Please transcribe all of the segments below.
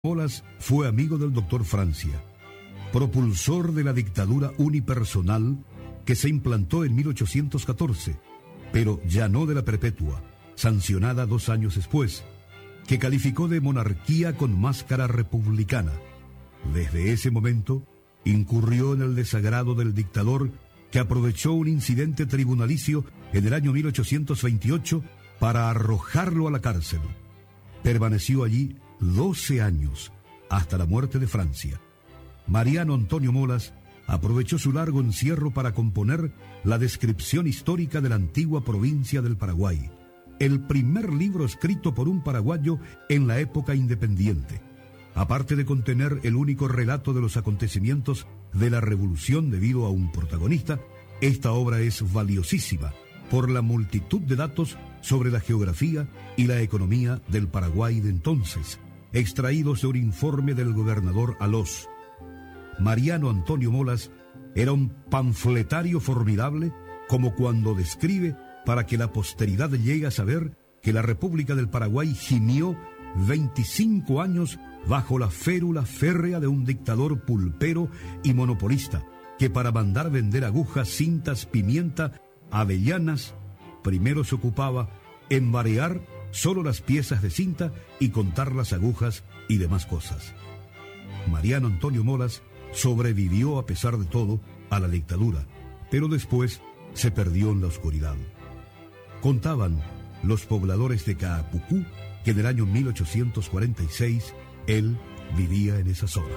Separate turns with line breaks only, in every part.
Molas fue amigo del doctor Francia, propulsor de la dictadura unipersonal que se implantó en 1814, pero ya no de la perpetua, sancionada 2 años después, que calificó de monarquía con máscara republicana. Desde ese momento, incurrió en el desagrado del dictador que aprovechó un incidente tribunalicio en el año 1828 para arrojarlo a la cárcel. Permaneció allí 12 años, hasta la muerte de Francia. Mariano Antonio Molas aprovechó su largo encierro para componer la descripción histórica de la antigua provincia del Paraguay, el primer libro escrito por un paraguayo en la época independiente. Aparte de contener el único relato de los acontecimientos de la revolución debido a un protagonista, esta obra es valiosísima por la multitud de datos sobre la geografía y la economía del Paraguay de entonces, extraídos de un informe del gobernador Alós. Mariano Antonio Molas era un panfletario formidable, como cuando describe para que la posteridad llegue a saber que la República del Paraguay gimió 25 años bajo la férula férrea de un dictador pulpero y monopolista, que para mandar vender agujas, cintas, pimienta, avellanas, primero se ocupaba en variar solo las piezas de cinta y contar las agujas y demás cosas. Mariano Antonio Molas sobrevivió a pesar de todo a la dictadura, pero después se perdió en la oscuridad. Contaban los pobladores de Caapucú que en el año 1846 él vivía en esa zona.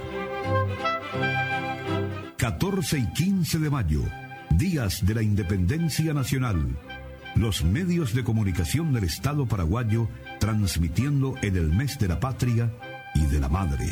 14 y 15 de mayo, días de la Independencia Nacional. Los medios de comunicación del Estado paraguayo transmitiendo en el mes de la patria y de la madre.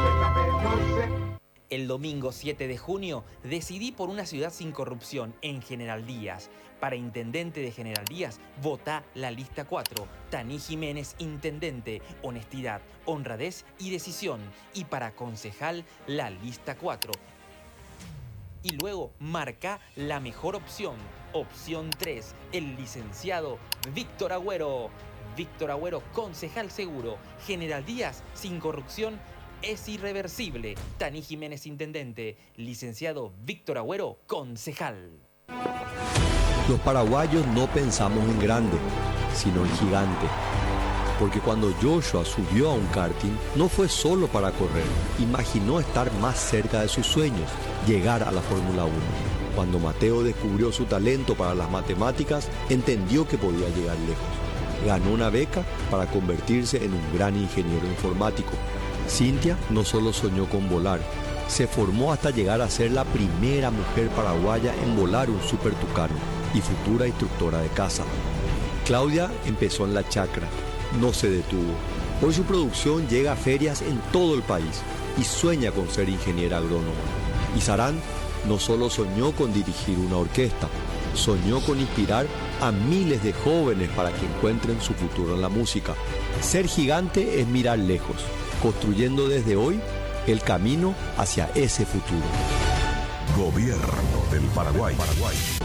El domingo 7 de junio decidí por una ciudad sin corrupción en General Díaz. Para intendente de General Díaz, votá la lista 4. Taní Jiménez, intendente, honestidad, honradez y decisión. Y para concejal, la lista 4. Y luego marca la mejor opción. Opción 3, el licenciado Víctor Agüero. Víctor Agüero, concejal seguro. General Díaz, sin corrupción, es irreversible. Taní Jiménez, intendente. Licenciado Víctor Agüero, concejal.
Los paraguayos no pensamos en grande, sino en gigante. Porque cuando Joshua subió a un karting, no fue solo para correr. Imaginó estar más cerca de sus sueños, llegar a la Fórmula 1. Cuando Mateo descubrió su talento para las matemáticas, entendió que podía llegar lejos. Ganó una beca para convertirse en un gran ingeniero informático. Cintia no solo soñó con volar, se formó hasta llegar a ser la primera mujer paraguaya en volar un Super Tucano y futura instructora de caza. Claudia empezó en la chacra, no se detuvo. Hoy su producción llega a ferias en todo el país y sueña con ser ingeniera agrónoma. Y Sarán no solo soñó con dirigir una orquesta, soñó con inspirar a miles de jóvenes para que encuentren su futuro en la música. Ser gigante es mirar lejos, construyendo desde hoy el camino hacia ese futuro.
Gobierno del Paraguay.